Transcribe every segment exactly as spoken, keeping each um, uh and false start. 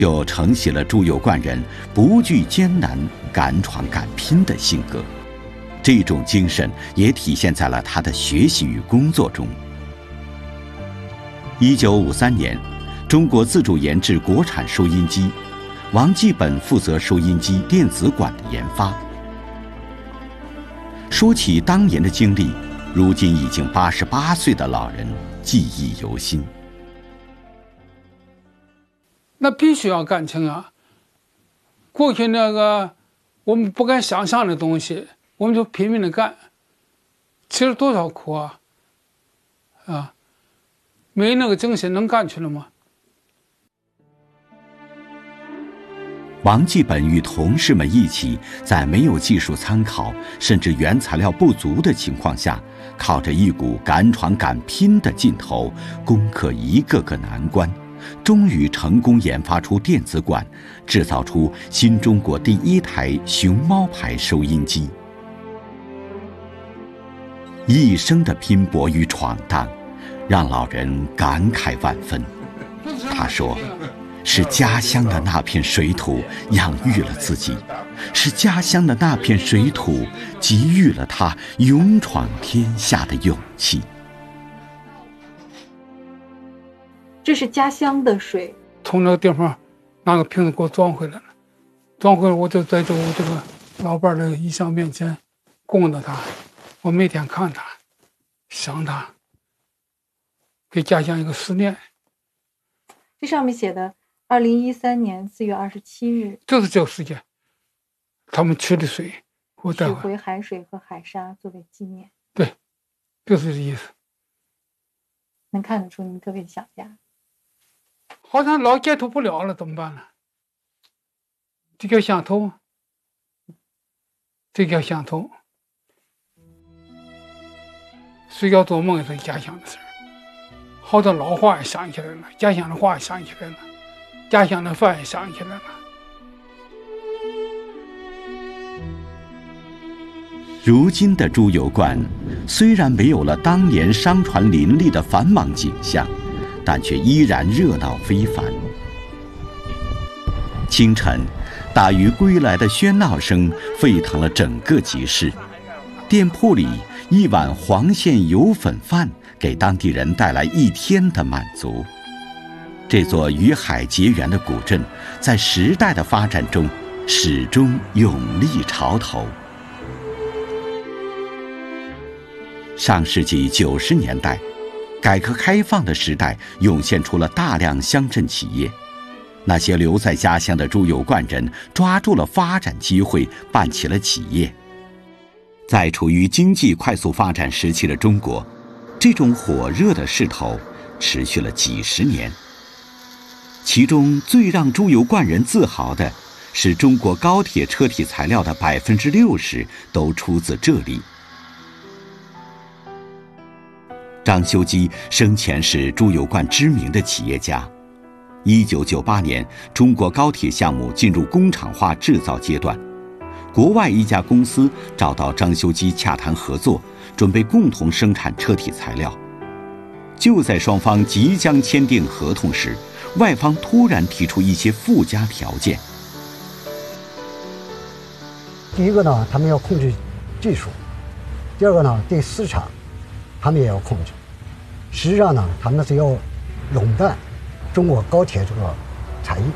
又承袭了朱有灌人不惧艰难、敢闯敢拼的性格。这种精神也体现在了他的学习与工作中。一九五三年，中国自主研制国产收音机，王继本负责收音机电子管的研发。说起当年的经历，如今已经八十八岁的老人记忆犹新。 那必须要感情啊！过去那个我们不敢想象的东西，我们就拼命的干，吃了多少苦啊！啊，没那个精神能干去了吗？ 王继本与同事们一起，在没有技术参考，甚至原材料不足的情况下，靠着一股敢闯敢拼的劲头，攻克一个个难关，终于成功研发出电子管，制造出新中国第一台熊猫牌收音机。一生的拼搏与闯荡，让老人感慨万分。他说，是家乡的那片水土养育了自己，是家乡的那片水土给予了他勇闯天下的勇气。 这是家乡的水， 从那个地方拿个瓶子给我装回来了，装回来我就在这我这个老伴的遗像面前供着他，我每天看他，想他，给家乡一个思念。 这上面写的二零一三年四月二十七日， 就是这个时间，他们取的水，我带取回海水和海沙作为纪念。 对，就是这意思。 能看得出您特别想家。 好像老接触不了了，怎么办呢？这叫想头，这叫想头。睡觉做梦也是家乡的事儿，好多老话也想起来了，家乡的话也想起来了，家乡的饭也想起来了。 如今的朱有灌虽然没有了当年商船林立的繁忙景象，但却依然热闹非凡。清晨，大鱼归来的喧闹声沸腾了整个集市，店铺里一碗黄馅油粉饭给当地人带来一天的满足。这座与海结缘的古镇，在时代的发展中始终勇立潮头。上世纪九十年代，改革开放的时代涌现出了大量乡镇企业，那些留在家乡的朱有灌人抓住了发展机会，办起了企业。在处于经济快速发展时期的中国，这种火热的势头持续了几十年。其中最让朱有灌人自豪的是，中国高铁车体材料的百分之六十都出自这里。张修基生前是朱有灌知名的企业家。一九九八年，中国高铁项目进入工厂化制造阶段，国外一家公司找到张修基洽谈合作，准备共同生产车体材料。就在双方即将签订合同时，外方突然提出一些附加条件。 第一个呢，他们要控制技术；第二个呢，对市场他们也要控制。实际上呢，他们是要垄断中国高铁这个产业。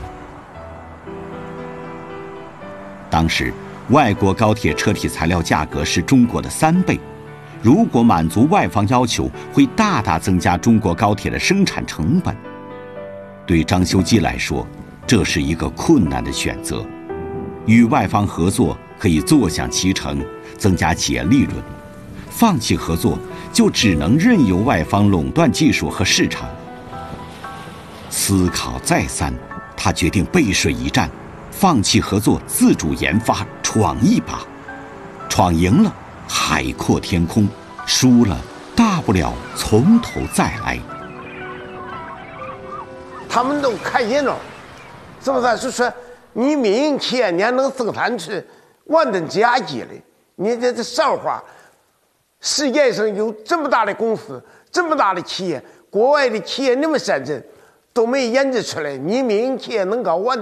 当时，外国高铁车体材料价格是中国的三倍，如果满足外方要求，会大大增加中国高铁的生产成本。对张修基来说，这是一个困难的选择。与外方合作可以坐享其成，增加企业利润；放弃合作，就只能任由外方垄断技术和市场。思考再三，他决定背水一战，放弃合作，自主研发，闯一把。闯赢了，海阔天空；输了，大不了从头再来。 他们都看见了，是不是？是说你民营企业你还能生产出万吨甲基来？你这这笑话！世界上有这么大的公司，这么大的企业，国外的企业那么先进，都没研制出来，你民营企业能搞万吨。